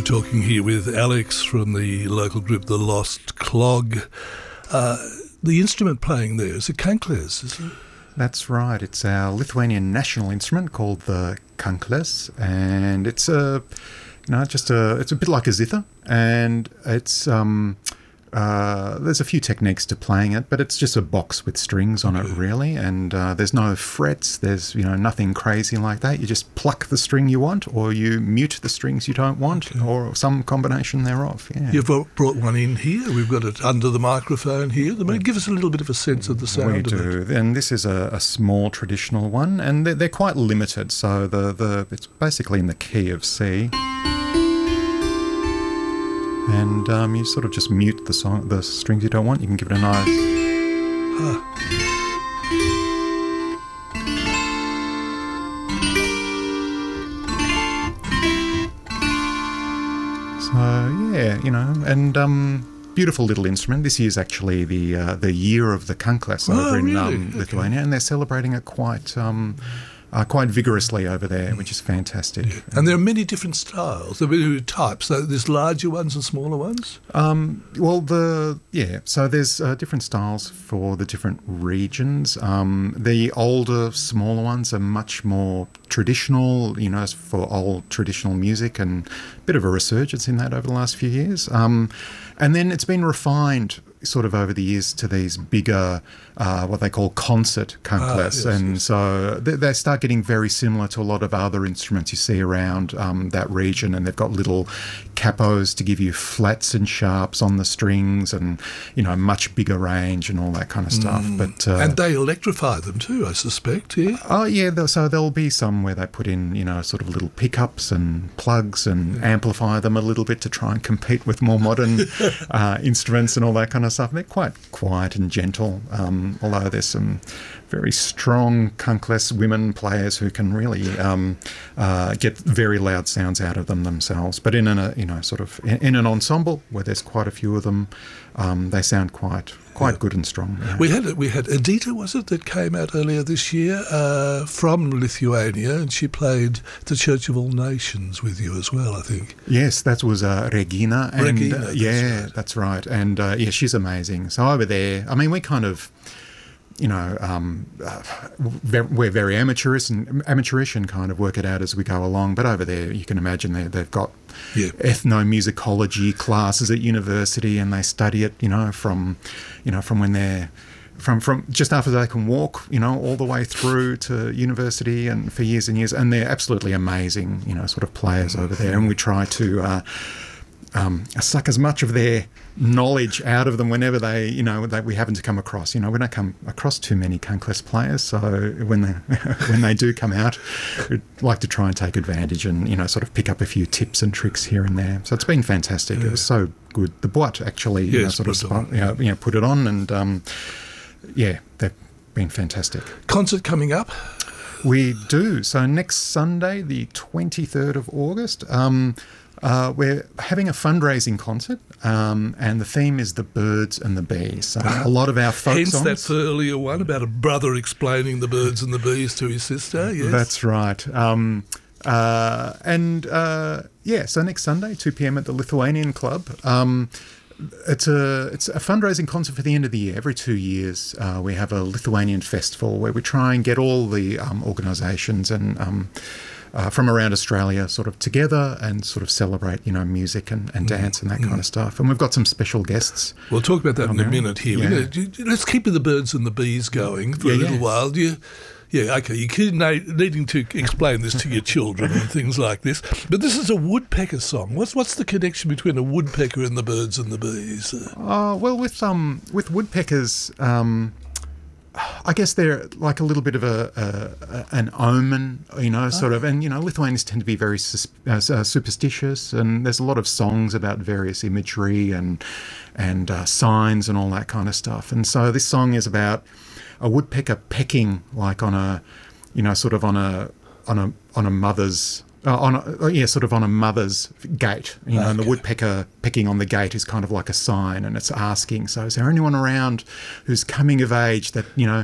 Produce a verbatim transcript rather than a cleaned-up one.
We're talking here with Alex from the local group The Lost Clog. Uh, the instrument playing there is a kankles, is it? That's right. It's our Lithuanian national instrument called the kankles, and it's a, you know, just a, it's a bit like a zither, and it's um, uh, there's a few techniques to playing it, but it's just a box with strings on okay. it, really, and uh, there's no frets. There's you know nothing crazy like that. You just pluck the string you want, or you mute the strings you don't want, okay. or some combination thereof. Yeah. You've brought one in here. We've got it under the microphone here. I mean, give us a little bit of a sense of the sound. We of do, it. And this is a, a small traditional one, and they're, they're quite limited. So the the it's basically in the key of C. And um, you sort of just mute the song, the strings you don't want. You can give it a nice. Huh. So yeah, you know, and um, beautiful little instrument. This year's actually the uh, the year of the kankles oh, over in really? um, okay. Lithuania, and they're celebrating it quite. Um, Uh, quite vigorously over there, which is fantastic. Yeah. And there are many different styles, there are many types. So there's larger ones and smaller ones? Um, well, the yeah, so there's uh, different styles for the different regions. Um, the older, smaller ones are much more traditional, you know, for old traditional music, and a bit of a resurgence in that over the last few years. Um, and then it's been refined sort of over the years to these bigger, uh, what they call concert kankles. Ah, yes, and yes. so they, they start getting very similar to a lot of other instruments you see around um, that region, and they've got little capos to give you flats and sharps on the strings, and, you know, much bigger range and all that kind of stuff. Mm. But uh, And they electrify them too, I suspect, yeah? Oh, yeah, so there'll be some where they put in, you know, sort of little pickups and plugs and yeah. amplify them a little bit to try and compete with more modern uh, instruments and all that kind of stuff. They're quite quiet and gentle, um, although there's some very strong kankles women players who can really um, uh, get very loud sounds out of them themselves. But in a, you know, sort of in, in an ensemble where there's quite a few of them, um, they sound quite quite yeah. good and strong. Yeah. We had we had Edita, was it, that came out earlier this year uh, from Lithuania, and she played the Church of All Nations with you as well, I think. Yes, that was uh, Regina. And, Regina, uh, that's yeah, right. that's right. And uh, yeah, she's amazing. So over there, I mean, we kind of. You know, um, uh, we're very amateurish and amateurish and kind of work it out as we go along. But over there, you can imagine they, they've got yeah. ethnomusicology classes at university, and they study it. You know, from you know from when they're from from just after they can walk. You know, all the way through to university, and for years and years. And they're absolutely amazing. You know, sort of players over there, and we try to. Uh, Um, suck as much of their knowledge out of them whenever they, you know, that we happen to come across. You know, we don't come across too many kankles players, so when they when they do come out, we'd like to try and take advantage and, you know, sort of pick up a few tips and tricks here and there. So it's been fantastic. Yeah. It was so good. The Boîte actually, you yes, know, sort of spun, you know, you know, put it on, and um, yeah, they've been fantastic. Concert coming up? We do. So next Sunday, the twenty-third of August. Um, Uh, we're having a fundraising concert, um, and the theme is the birds and the bees. So a lot of our folk Hence songs. Hence that earlier one about a brother explaining the birds and the bees to his sister, yes. That's right. Um, uh, and, uh, yeah, so next Sunday, two p.m. at the Lithuanian Club. Um, It's a it's a fundraising concert for the end of the year. Every two years, uh, we have a Lithuanian festival where we try and get all the um, organisations and um, uh, from around Australia sort of together and sort of celebrate, you know, music and, and dance mm, and that mm. kind of stuff. And we've got some special guests. We'll talk about that in there. a minute here. Yeah. We're gonna, let's keep the birds and the bees going for yeah, a little yeah. while. Do you? Yeah, okay, you keep needing to explain this to your children and things like this. But this is a woodpecker song. What's what's the connection between a woodpecker and the birds and the bees? Uh, well, with um with woodpeckers, um, I guess they're like a little bit of a, a an omen, you know, sort oh. of. And you know, Lithuanians tend to be very sus- uh, superstitious, and there's a lot of songs about various imagery and and uh, signs and all that kind of stuff. And so this song is about a woodpecker pecking, like on a, you know, sort of on a on a on a mother's uh, on a, yeah, sort of on a mother's gate, you know, okay. And the woodpecker pecking on the gate is kind of like a sign, and it's asking, so is there anyone around who's coming of age that, you know,